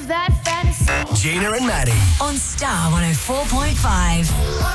of that fantasy. Gina and Maddie. On Star 104.5.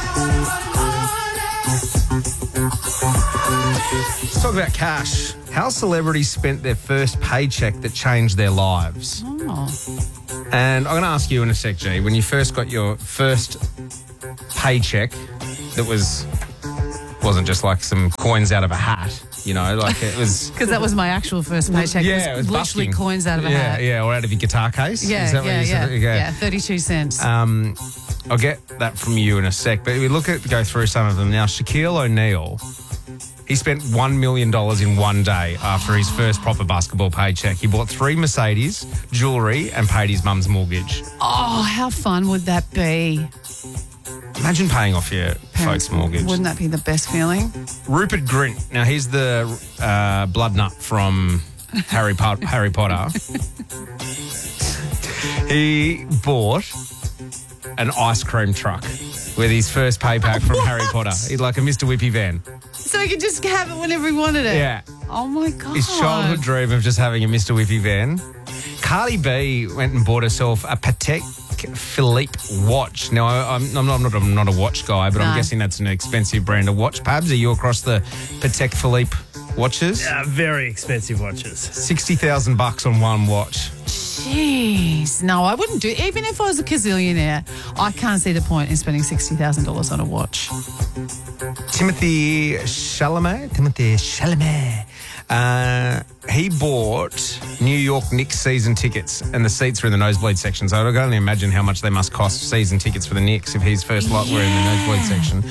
Let's talk about cash. How celebrities spent their first paycheck that changed their lives. And I'm going to ask you in a sec, G, when you first got your first paycheck that wasn't just like some coins out of a hat, you know, like it was... Because that was my actual first paycheck. Yeah, it was literally busking. coins out of a hat. Yeah, or out of your guitar case. Yeah, Is that what you said? yeah, 32 cents. I'll get that from you in a sec, but we go through some of them now. Shaquille O'Neal, he spent $1 million in one day after his first proper basketball paycheck. He bought 3 Mercedes, jewellery, and paid his mum's mortgage. Oh, how fun would that be? Imagine paying off your folks' mortgage. Wouldn't that be the best feeling? Rupert Grint. Now, he's the blood nut from Harry Potter. He bought an ice cream truck with his first pay pack from Harry Potter. He's like a Mr. Whippy van. So he could just have it whenever he wanted it? Yeah. Oh, my God. His childhood dream of just having a Mr. Whippy van. Cardi B went and bought herself a Patek Philippe watch. Now, I'm not a watch guy, but I'm guessing that's an expensive brand of watch. Pabs, are you across the Patek Philippe watches? Very expensive watches. $60,000 on one watch. Jeez. No, I wouldn't do it. Even if I was a gazillionaire, I can't see the point in spending $60,000 on a watch. Timothée Chalamet. He bought New York Knicks season tickets, and the seats are in the nosebleed section. So I can only imagine how much they must cost season tickets for the Knicks if his first lot were in the nosebleed section.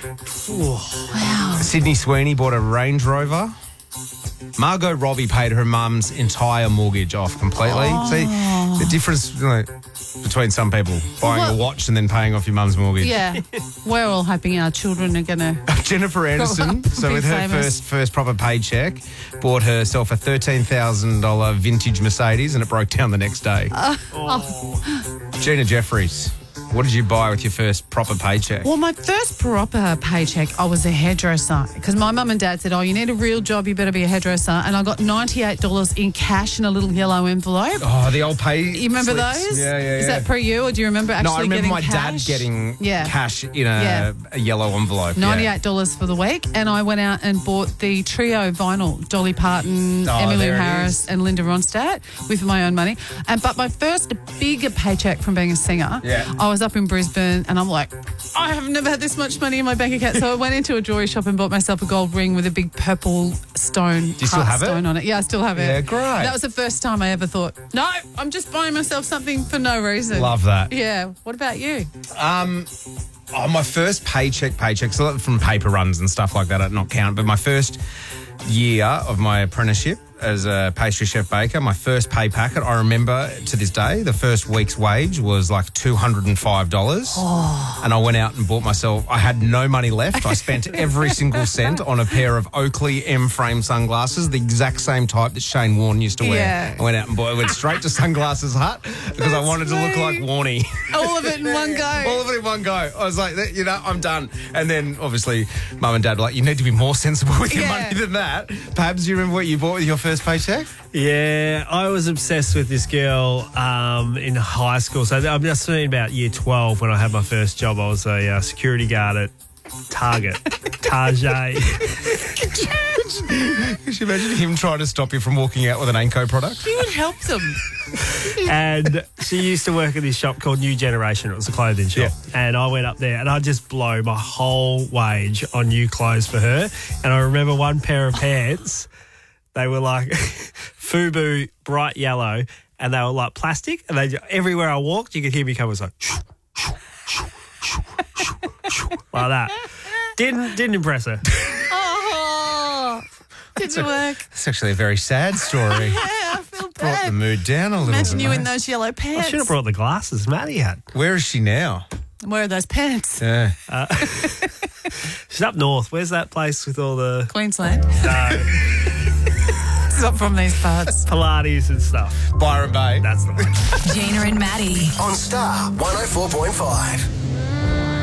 Wow. Sydney Sweeney bought a Range Rover. Margot Robbie paid her mum's entire mortgage off completely. See, the difference between some people buying a watch and then paying off your mum's mortgage. Yeah. We're all hoping our children are going to... Jennifer Aniston, so with her first proper paycheck, bought herself a $13,000 vintage Mercedes and it broke down the next day. Gina Jeffries, what did you buy with your first proper paycheck? Well, my first proper paycheck, I was a hairdresser because my mum and dad said, you need a real job, you better be a hairdresser. And I got $98 in cash in a little yellow envelope. Oh, the old pay You remember slips. those? Yeah. Is that per you, or do you remember actually No, I remember getting my cash? dad getting cash in a yellow envelope. $98 for the week, and I went out and bought the trio vinyl, Dolly Parton, Emmylou Harris and Linda Ronstadt, with my own money. But my first bigger paycheck from being a singer, I was up in Brisbane and I'm like, I have never had this much money in my bank account. So I went into a jewellery shop and bought myself a gold ring with a big purple stone. Do you still have it? On it. Yeah, I still have it. Yeah, great. That was the first time I ever thought, no, I'm just buying myself something for no reason. Love that. Yeah. What about you? My first paycheck, so from paper runs and stuff like that, I not count, but my first year of my apprenticeship as a pastry chef baker, my first pay packet, I remember to this day, the first week's wage was like $205. And I went out and bought myself, I had no money left. I spent every single cent on a pair of Oakley M-frame sunglasses, the exact same type that Shane Warne used to wear. Yeah. I went out and went straight to Sunglasses Hut because I wanted to look like Warnie. All of it in one go. All of it in one go. I was like, I'm done. And then obviously Mum and Dad were like, you need to be more sensible with your money than that. Pabs, do you remember what you bought with your first paycheck? Yeah, I was obsessed with this girl in high school. So I must have been about year 12 when I had my first job. I was a security guard at Target. Target. Could you imagine him trying to stop you from walking out with an Anko product? He would help them. And she used to work at this shop called New Generation. It was a clothing shop. Yeah. And I went up there and I just blow my whole wage on new clothes for her. And I remember one pair of pants, they were like FUBU bright yellow, and they were like plastic. And they everywhere I walked, you could hear me coming like like that. Didn't impress her. Oh, didn't work. It's actually a very sad story. Yeah, I feel bad. Brought the mood down a little Imagine bit. you mate. in those yellow I pants. should have brought the glasses Maddie had. Where is she now? Where are those pants? Yeah. She's up north. Where's that place with all the Queensland. It's not from these parts. Pilates and stuff. Byron Bay. That's the one. Gina and Maddie. On Star 104.5.